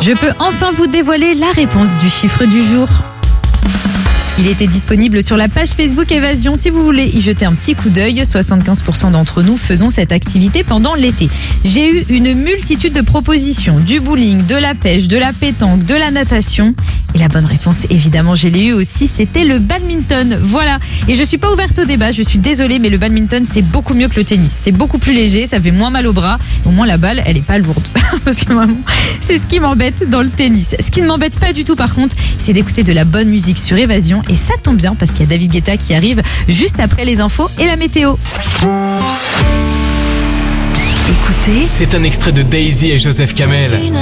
Je peux enfin vous dévoiler la réponse du chiffre du jour. Il était disponible sur la page Facebook Évasion. Si vous voulez y jeter un petit coup d'œil, 75% d'entre nous faisons cette activité pendant l'été. J'ai eu une multitude de propositions, du bowling, de la pêche, de la pétanque, de la natation. Et la bonne réponse, évidemment, je l'ai eu aussi, c'était le badminton. Voilà. Et je suis pas ouverte au débat, je suis désolée, mais le badminton, c'est beaucoup mieux que le tennis. C'est beaucoup plus léger, ça fait moins mal au bras. Au moins, la balle, elle est pas lourde. Parce que vraiment, c'est ce qui m'embête dans le tennis. Ce qui ne m'embête pas du tout, par contre, c'est d'écouter de la bonne musique sur Évasion. Et ça tombe bien parce qu'il y a David Guetta qui arrive juste après les infos et la météo. Écoutez, C'est un extrait de Daisy et Joseph Kamel.